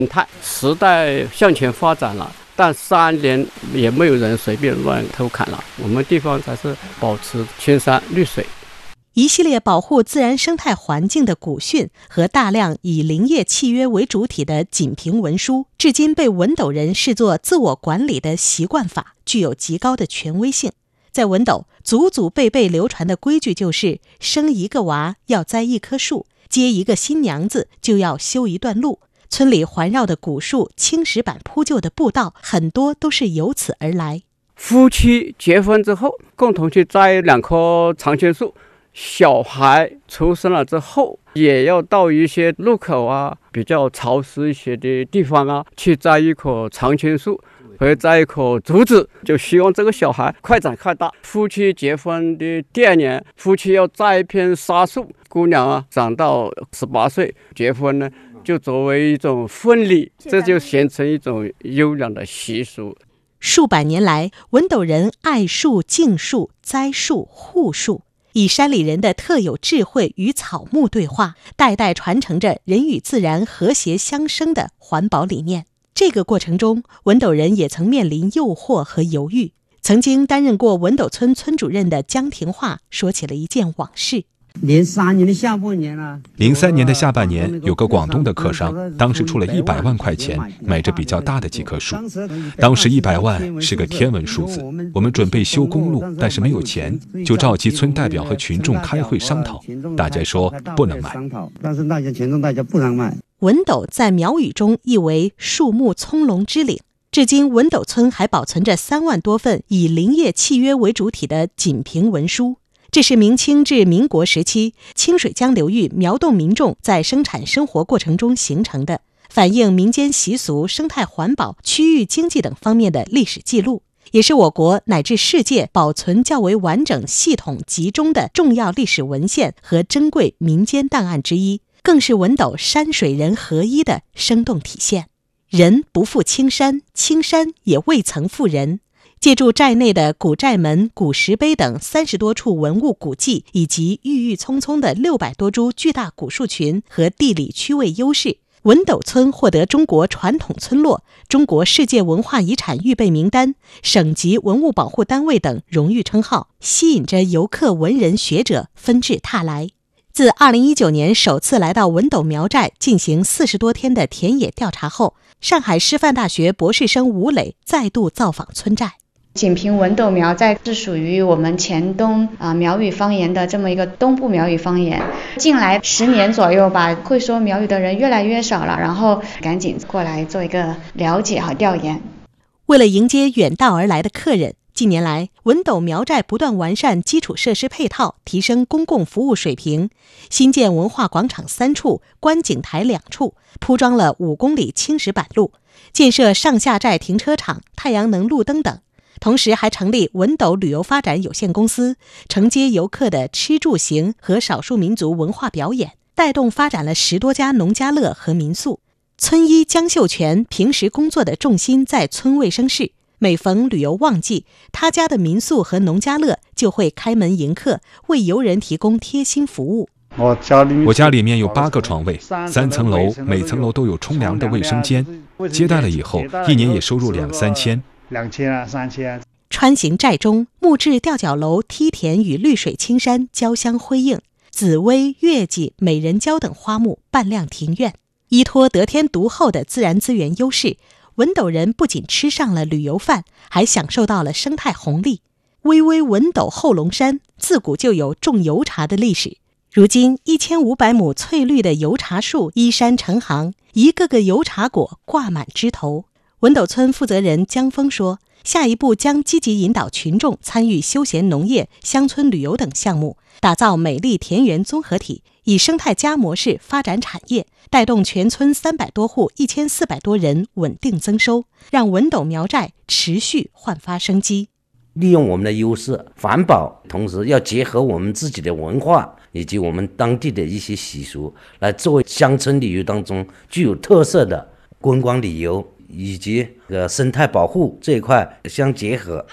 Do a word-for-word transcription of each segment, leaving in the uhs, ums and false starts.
态。时代向前发展了，但山林也没有人随便乱偷砍了，我们地方才是保持青山绿水。 一系列保护自然生态环境的古训和大量以林业契约为主体的锦屏文书，至今被文斗人视作自我管理的习惯法，具有极高的权威性。在文斗，祖祖辈辈流传的规矩就是生一个娃要栽一棵树，接一个新娘子就要修一段路。村里环绕的古树、青石板铺就的步道，很多都是由此而来。 夫妻结婚之后，共同去栽两棵长青树。小孩出生了之后，也要到一些路口啊，比较潮湿一些的地方啊，去栽一棵长青树，或者栽一棵竹子，就希望这个小孩快长快大。夫妻结婚的第二年，夫妻要栽一片沙树，姑娘啊长到十八岁结婚呢，就作为一种婚礼，这就形成一种优良的习俗。 数百年来，文斗人爱树、敬树、栽树、护树，以山里人的特有智慧与草木对话，代代传承着人与自然和谐相生的环保理念。这个过程中，文斗人也曾面临诱惑和犹豫。曾经担任过文斗村村主任的江廷化说起了一件往事。 零三年的下半年啊， 零三年的下半年，有个广东的客商，当时出了一百万块钱买着比较大的几棵树。当时一百万是个天文数字，我们准备修公路，但是没有钱，就召集村代表和群众开会商讨，大家说不能买。 但是大家群众大家不能买。 文斗在苗语中意为树木葱茏之岭。至今，文斗村还保存着三万多份以林业契约为主体的锦屏文书。这是明清至民国时期清水江流域苗侗民众在生产生活过程中形成的，反映民间习俗、生态环保、区域经济等方面的历史记录，也是我国乃至世界保存较为完整、系统、集中的重要历史文献和珍贵民间档案之一，更是文斗山水人合一的生动体现。人不负青山，青山也未曾负人。借助寨内的古寨门、古石碑等三十多处文物古迹，以及郁郁葱葱的六百多株巨大古树群和地理区位优势，文斗村获得中国传统村落、中国世界文化遗产预备名单、省级文物保护单位等荣誉称号，吸引着游客、文人、学者纷至沓来。自二零一九年首次来到文斗苗寨进行四十多天的田野调查后，上海师范大学博士生吴磊再度造访村寨。 锦屏文斗苗寨是属于我们黔东啊苗语方言的这么一个东部苗语方言。近来十年左右吧，会说苗语的人越来越少了，然后赶紧过来做一个了解和调研。 为了迎接远道而来的客人，近年来文斗苗寨不断完善基础设施配套，提升公共服务水平，新建文化广场三处、观景台两处，铺装了五公里青石板路，建设上下寨停车场、太阳能路灯等。同时还成立文斗旅游发展有限公司，承接游客的吃住行和少数民族文化表演，带动发展了十多家农家乐和民宿。村医江秀全平时工作的重心在村卫生室，每逢旅游旺季，他家的民宿和农家乐就会开门迎客，为游人提供贴心服务。 我家里面有八个床位，三层楼，每层楼都有冲凉的卫生间，接待了以后，一年也收入两三千。 两千啊，三千。 穿行寨中，木质吊脚楼、梯田与绿水青山交相辉映，紫薇、月季、美人蕉等花木伴亮庭院。依托得天独厚的自然资源优势，文斗人不仅吃上了旅游饭，还享受到了生态红利。巍巍文斗后龙山自古就有种油茶的历史，如今一千五百亩翠绿的油茶树依山成行，一个个油茶果挂满枝头。文斗村负责人江峰说，下一步将积极引导群众参与休闲农业、乡村旅游等项目，打造美丽田园综合体，以生态加模式发展产业，带动全村三百多户、一千四百多人稳定增收，让文斗苗寨持续焕发生机。 利用我们的优势环保，同时要结合我们自己的文化以及我们当地的一些习俗，来作为乡村旅游当中具有特色的观光旅游以及呃生态保护这一块相结合。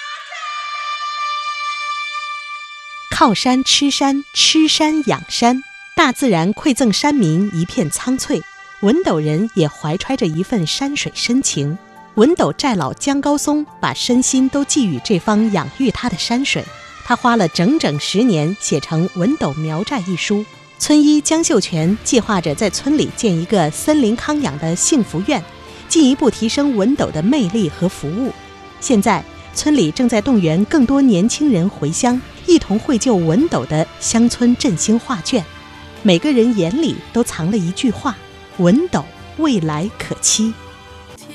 靠山吃山，吃山养山，大自然馈赠山民一片苍翠。 文斗人也怀揣着一份山水深情。文斗寨老姜高松把身心都寄予这方养育他的山水，他花了整整十年写成《文斗苗寨》一书。村医江秀全计划着在村里建一个森林康养的幸福院，进一步提升文斗的魅力和服务。现在村里正在动员更多年轻人回乡，一同绘就文斗的乡村振兴画卷。每个人眼里都藏了一句话：文斗未来可期。